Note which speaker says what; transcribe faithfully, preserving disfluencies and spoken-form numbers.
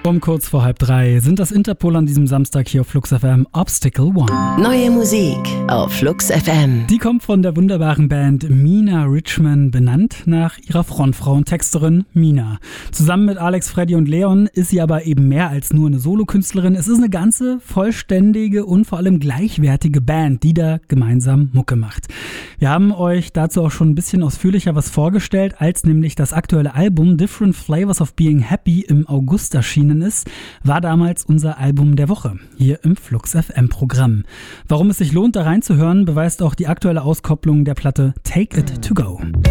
Speaker 1: Um kurz vor halb drei sind das Interpol an diesem Samstag hier auf Flux F M, Obstacle One.
Speaker 2: Neue Musik auf Flux F M.
Speaker 1: Die kommt von der wunderbaren Band Mina Richman, benannt nach ihrer Frontfrau und Texterin Mina. Zusammen mit Alex, Freddy und Leon ist sie aber eben mehr als nur eine Solokünstlerin. Es ist eine ganze, vollständige und vor allem gleichwertige Band, die da gemeinsam Mucke macht. Wir haben euch dazu auch schon ein bisschen ausführlicher was vorgestellt, als nämlich das aktuelle Album Different Flavors of Being Happy im August erschienen ist, war damals unser Album der Woche hier im Flux F M Programm. Warum es sich lohnt, da reinzuhören, beweist auch die aktuelle Auskopplung der Platte Take It To Go.